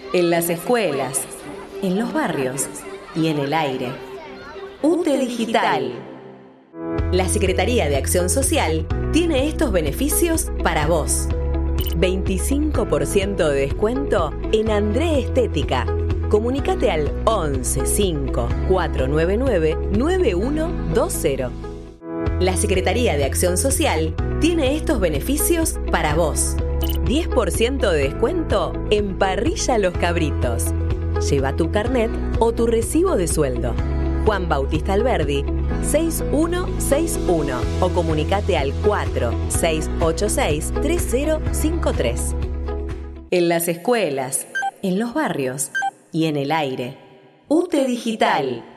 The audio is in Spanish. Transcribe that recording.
en las escuelas, en los barrios y en el aire. UTE Digital. La Secretaría de Acción Social tiene estos beneficios para vos. 25% de descuento en André Estética. Comunícate al 11 5 499 9120. La Secretaría de Acción Social tiene estos beneficios para vos. 10% de descuento en Parrilla Los Cabritos. Lleva tu carnet o tu recibo de sueldo. Juan Bautista Alberdi, 6161 o comunicate al 4686-3053. En las escuelas, en los barrios y en el aire. UTE Digital.